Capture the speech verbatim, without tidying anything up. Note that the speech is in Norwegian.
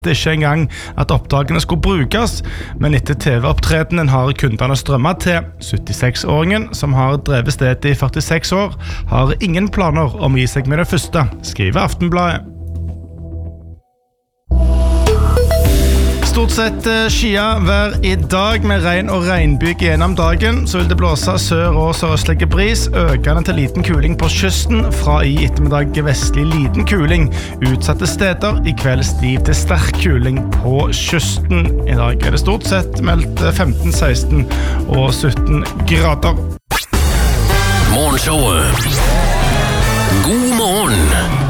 ikke engang at oppdragene skulle brukes, men etter T V-opptredenen har kundene strømmet til. syttiseks-åringen, som har drevet stedet i førtiseks år, har ingen planer om å gi seg med det første, skriver Aftenbladet. Stort sett skia vær i dag med regn og regnbyg gjennom dagen, så vil det blåse sør- og sørøstlige bris, økende til liten kuling på kysten, fra i ettermiddag vestlig liten kuling, utsatte steder, i kveld stiv til sterk kuling på kysten. I dag er det stort sett meldt femten, seksten og sytten grader. Morgenshowet. God morgen!